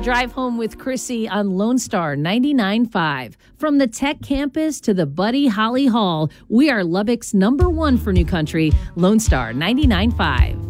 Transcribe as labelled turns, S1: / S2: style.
S1: Drive Home with Chrissy on Lone Star 99.5. From the Tech Campus to the Buddy Holly Hall, we are Lubbock's #1 for new country, Lone Star 99.5.